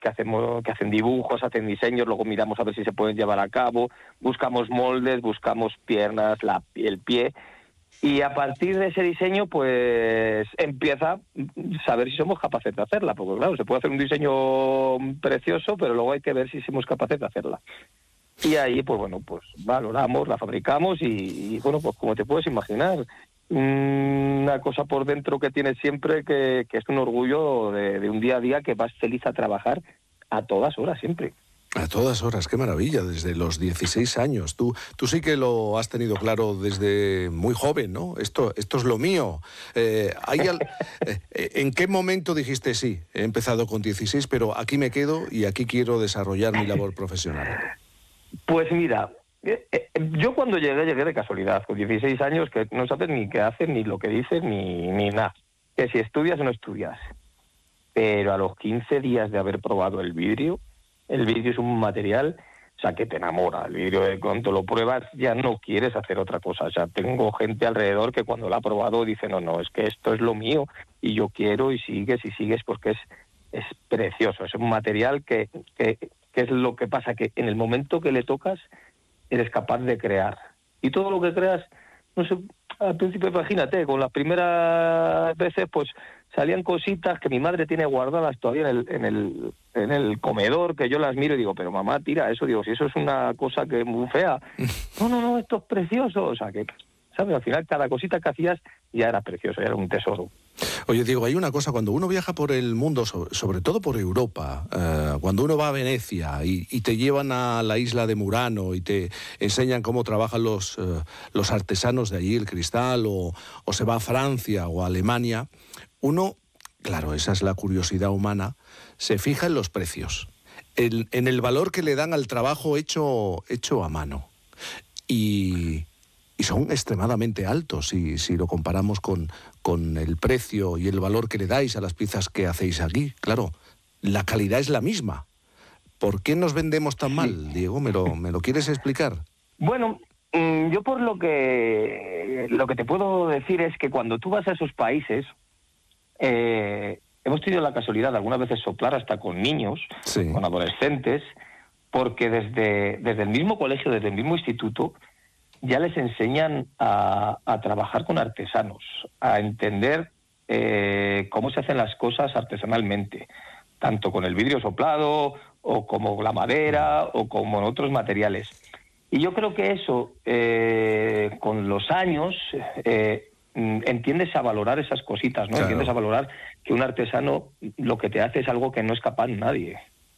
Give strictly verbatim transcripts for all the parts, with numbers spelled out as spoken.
que hacemos, que hacen dibujos, hacen diseños, luego miramos a ver si se pueden llevar a cabo, buscamos moldes, buscamos piernas, la, el pie, y a partir de ese diseño, pues empieza a saber si somos capaces de hacerla, porque claro, se puede hacer un diseño precioso, pero luego hay que ver si somos capaces de hacerla. Y ahí, pues bueno, pues valoramos, la fabricamos y, y bueno, pues como te puedes imaginar, una cosa por dentro que tienes siempre que, que es un orgullo de, de un día a día que vas feliz a trabajar a todas horas siempre. A todas horas, qué maravilla, desde los dieciséis años. Tú, tú sí que lo has tenido claro desde muy joven, ¿no? Esto, esto es lo mío. Eh, ¿hay al... ¿En qué momento dijiste sí? He empezado con dieciséis, pero aquí me quedo y aquí quiero desarrollar mi labor profesional? Pues mira, eh, eh, yo cuando llegué, llegué de casualidad, con dieciséis años, que no sabes ni qué haces, ni lo que dices, ni, ni nada. Que si estudias o no estudias. Pero a los quince días de haber probado el vidrio, el vidrio es un material, o sea, que te enamora. El vidrio, de cuando lo pruebas, ya no quieres hacer otra cosa. O sea, tengo gente alrededor que cuando lo ha probado dice, no, no, es que esto es lo mío y yo quiero, y sigues y sigues porque es, es precioso. Es un material que, que, que es lo que pasa, que en el momento que le tocas, eres capaz de crear. Y todo lo que creas, no sé, al principio imagínate, con las primeras veces, pues salían cositas que mi madre tiene guardadas todavía en el, en el, en el comedor, que yo las miro y digo, pero mamá, tira eso, digo, si eso es una cosa que es muy fea. No, no, no, esto es precioso. O sea, que, ¿sabes? Al final cada cosita que hacías ya era precioso, ya era un tesoro. Oye, Diego, hay una cosa, cuando uno viaja por el mundo, sobre, sobre todo por Europa, eh, cuando uno va a Venecia y, y te llevan a la isla de Murano y te enseñan cómo trabajan los, eh, los artesanos de allí, el cristal, o, o se va a Francia o a Alemania, uno, claro, esa es la curiosidad humana, se fija en los precios, en, en el valor que le dan al trabajo hecho, hecho a mano. Y... Y son extremadamente altos si, si lo comparamos con, con el precio y el valor que le dais a las piezas que hacéis aquí. Claro, la calidad es la misma. ¿Por qué nos vendemos tan mal, Diego? ¿Me lo, me lo quieres explicar? Bueno, yo por lo que, lo que te puedo decir es que cuando tú vas a esos países, eh, hemos tenido la casualidad de algunas veces soplar hasta con niños, sí, con adolescentes, porque desde, desde el mismo colegio, desde el mismo instituto, ya les enseñan a, a trabajar con artesanos, a entender eh, cómo se hacen las cosas artesanalmente, tanto con el vidrio soplado, o como la madera, o como en otros materiales. Y yo creo que eso, eh, con los años, eh, entiendes a valorar esas cositas, ¿no? Claro. Entiendes a valorar que un artesano lo que te hace es algo que no es capaz nadie.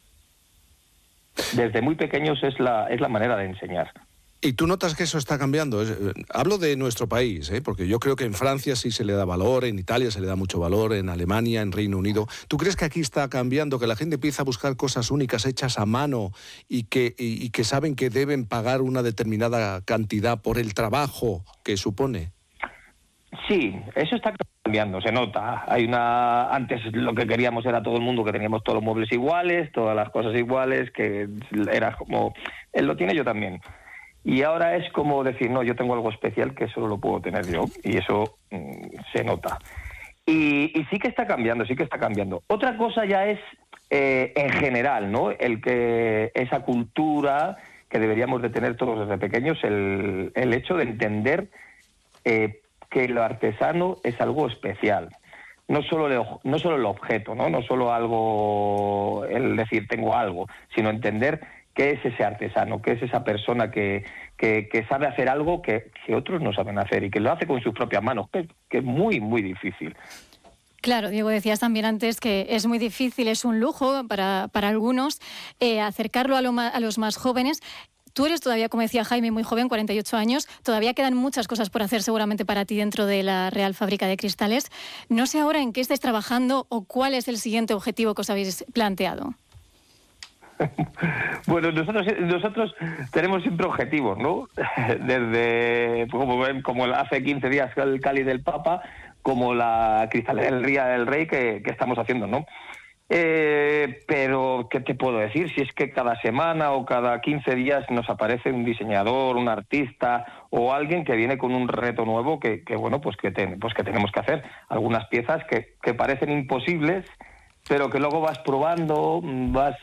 Desde muy pequeños es la, es la manera de enseñar. ¿Y tú notas que eso está cambiando? Hablo de nuestro país, ¿eh? Porque yo creo que en Francia sí se le da valor, en Italia se le da mucho valor, en Alemania, en Reino Unido. ¿Tú crees que aquí está cambiando, que la gente empieza a buscar cosas únicas hechas a mano y que, y, y que saben que deben pagar una determinada cantidad por el trabajo que supone? Sí, eso está cambiando, se nota. Hay una antes lo que queríamos era todo el mundo que teníamos todos los muebles iguales, todas las cosas iguales, que era como él lo tiene, yo también. Y ahora es como decir, no, yo tengo algo especial que solo lo puedo tener yo, y eso mmm, se nota. Y, y sí que está cambiando, sí que está cambiando. Otra cosa ya es, eh, en general, ¿no? El que esa cultura que deberíamos de tener todos desde pequeños, el, el hecho de entender eh, que lo artesano es algo especial. No solo, el, no solo el objeto, ¿no? No solo algo, el decir tengo algo, sino entender qué es ese artesano, qué es esa persona que, que, que sabe hacer algo que, que otros no saben hacer y que lo hace con sus propias manos, que, que es muy, muy difícil. Claro, Diego, decías también antes que es muy difícil, es un lujo para, para algunos eh, acercarlo a, lo ma, a los más jóvenes. Tú eres todavía, como decía Jaime, muy joven, cuarenta y ocho años. Todavía quedan muchas cosas por hacer seguramente para ti dentro de la Real Fábrica de Cristales. No sé ahora en qué estáis trabajando o cuál es el siguiente objetivo que os habéis planteado. Bueno, nosotros nosotros tenemos siempre objetivos, ¿no? Desde, como, como hace quince días el cáliz del Papa, como la cristalería del Rey que, que estamos haciendo, ¿no? Eh, pero, ¿qué te puedo decir? Si es que cada semana o cada quince días nos aparece un diseñador, un artista o alguien que viene con un reto nuevo que, que bueno, pues que, ten, pues que tenemos que hacer. Algunas piezas que, que parecen imposibles, pero que luego vas probando, vas